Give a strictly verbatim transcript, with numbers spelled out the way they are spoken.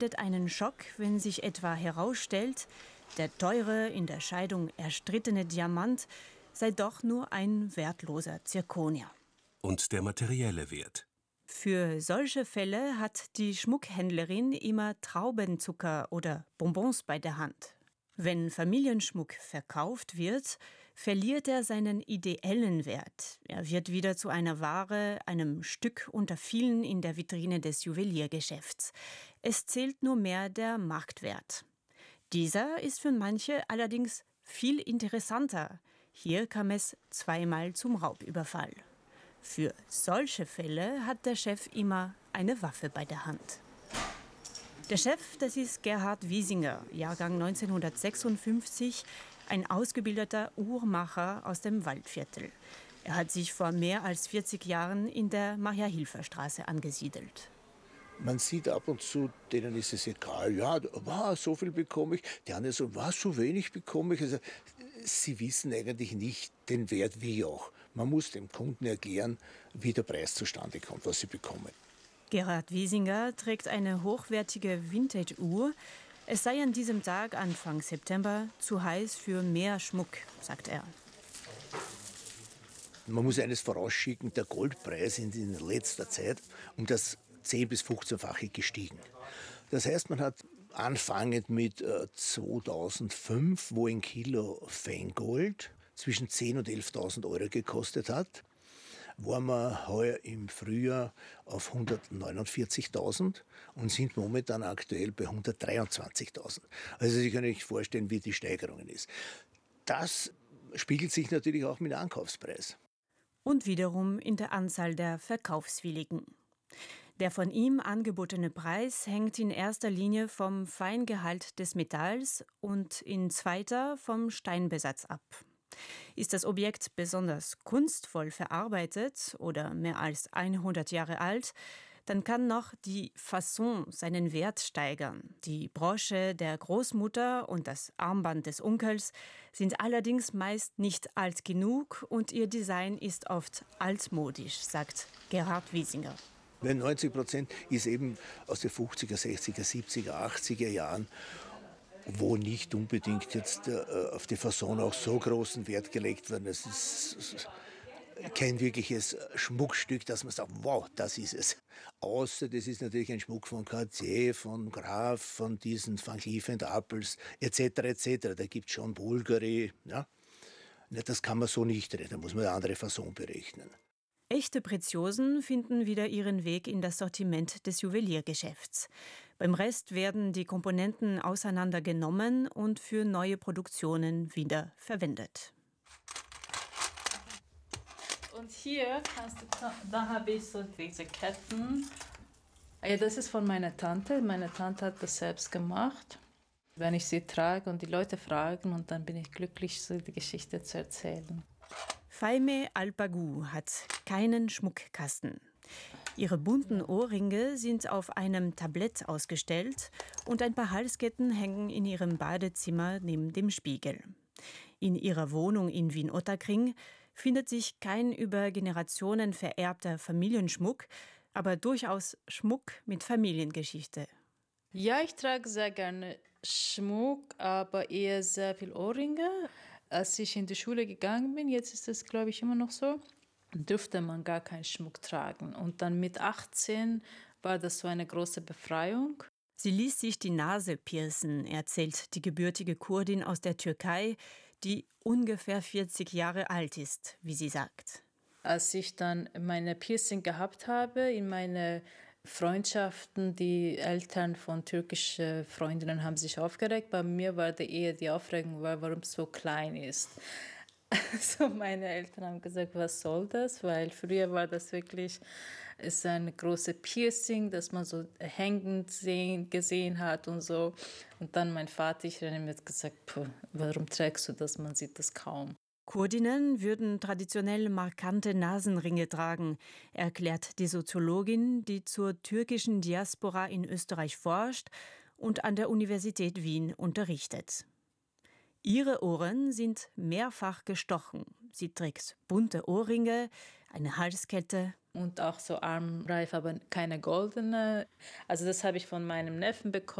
erleidet einen Schock, wenn sich etwa herausstellt, der teure, in der Scheidung erstrittene Diamant sei doch nur ein wertloser Zirkonier. Und der materielle Wert? Für solche Fälle hat die Schmuckhändlerin immer Traubenzucker oder Bonbons bei der Hand. Wenn Familienschmuck verkauft wird, verliert er seinen ideellen Wert. Er wird wieder zu einer Ware, einem Stück unter vielen in der Vitrine des Juweliergeschäfts. Es zählt nur mehr der Marktwert. Dieser ist für manche allerdings viel interessanter. Hier kam es zweimal zum Raubüberfall. Für solche Fälle hat der Chef immer eine Waffe bei der Hand. Der Chef, das ist Gerhard Wiesinger, Jahrgang neunzehnhundertsechsundfünfzig, ein ausgebildeter Uhrmacher aus dem Waldviertel. Er hat sich vor mehr als vierzig Jahren in der Maria-Hilfer-Straße angesiedelt. Man sieht ab und zu, denen ist es egal, ja, wow, so viel bekomme ich. Die anderen so, was, so wenig bekomme ich. Also, sie wissen eigentlich nicht den Wert, wie auch. Man muss dem Kunden erklären, wie der Preis zustande kommt, was sie bekommen. Gerhard Wiesinger trägt eine hochwertige Vintage-Uhr. Es sei an diesem Tag, Anfang September, zu heiß für mehr Schmuck, sagt er. Man muss eines vorausschicken, der Goldpreis ist in letzter Zeit um das zehn- bis fünfzehnfache gestiegen. Das heißt, man hat anfangend mit äh, zweitausendfünf, wo ein Kilo Feingold zwischen zehntausend und elftausend Euro gekostet hat, waren wir heuer im Frühjahr auf hundertneunundvierzigtausend und sind momentan aktuell bei hundertdreiundzwanzigtausend. Also Sie können sich vorstellen, wie die Steigerung ist. Das spiegelt sich natürlich auch mit dem Ankaufspreis. Und wiederum in der Anzahl der Verkaufswilligen. Der von ihm angebotene Preis hängt in erster Linie vom Feingehalt des Metalls und in zweiter vom Steinbesatz ab. Ist das Objekt besonders kunstvoll verarbeitet oder mehr als hundert Jahre alt, dann kann noch die Fasson seinen Wert steigern. Die Brosche der Großmutter und das Armband des Onkels sind allerdings meist nicht alt genug und ihr Design ist oft altmodisch, sagt Gerhard Wiesinger. Weil neunzig Prozent ist eben aus den fünfziger, sechziger, siebziger, achtziger Jahren, wo nicht unbedingt jetzt äh, auf die Fasson auch so großen Wert gelegt wird. Es ist kein wirkliches Schmuckstück, dass man sagt, wow, das ist es. Außer das ist natürlich ein Schmuck von Cartier, von Graf, von diesen Van Cleef and Arpels et cetera et cetera. Da gibt es schon Bulgari. Ja? Das kann man so nicht rechnen, da muss man eine andere Fasson berechnen. Echte Preziosen finden wieder ihren Weg in das Sortiment des Juweliergeschäfts. Beim Rest werden die Komponenten auseinandergenommen und für neue Produktionen wieder verwendet. Und hier kannst du, da habe ich so diese Ketten. Ja, das ist von meiner Tante. Meine Tante hat das selbst gemacht. Wenn ich sie trage und die Leute fragen, und dann bin ich glücklich, so die Geschichte zu erzählen. Faime Alpagou hat keinen Schmuckkasten. Ihre bunten Ohrringe sind auf einem Tablett ausgestellt und ein paar Halsketten hängen in ihrem Badezimmer neben dem Spiegel. In ihrer Wohnung in Wien-Ottakring findet sich kein über Generationen vererbter Familienschmuck, aber durchaus Schmuck mit Familiengeschichte. Ja, ich trage sehr gerne Schmuck, aber eher sehr viel Ohrringe. Als ich in die Schule gegangen bin, jetzt ist das, glaube ich, immer noch so, dürfte man gar keinen Schmuck tragen. Und dann mit achtzehn war das so eine große Befreiung. Sie ließ sich die Nase piercen, erzählt die gebürtige Kurdin aus der Türkei, die ungefähr vierzig Jahre alt ist, wie sie sagt. Als ich dann meine Piercing gehabt habe, in meine Freundschaften, die Eltern von türkischen Freundinnen haben sich aufgeregt. Bei mir war die eher die Aufregung, warum es so klein ist. Also meine Eltern haben gesagt, was soll das? Weil früher war das wirklich ist ein großes Piercing, das man so hängend sehen, gesehen hat und so. Und dann mein Vater, ich habe mir gesagt, warum trägst du das? Man sieht das kaum. Kurdinnen würden traditionell markante Nasenringe tragen, erklärt die Soziologin, die zur türkischen Diaspora in Österreich forscht und an der Universität Wien unterrichtet. Ihre Ohren sind mehrfach gestochen. Sie trägt bunte Ohrringe, eine Halskette. Und auch so Armreif, aber keine goldene. Also das habe ich von meinem Neffen bekommen.